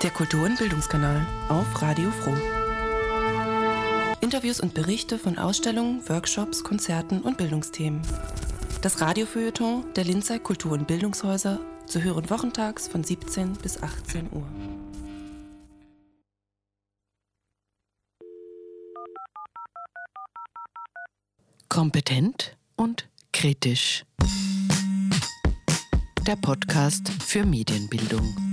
Der Kultur- und Bildungskanal auf Radio Froh. Interviews und Berichte von Ausstellungen, Workshops, Konzerten und Bildungsthemen. Das Radiofeuilleton der Linzer Kultur- und Bildungshäuser zu hören wochentags von 17 bis 18 Uhr. Kompetent und kritisch. Der Podcast für Medienbildung.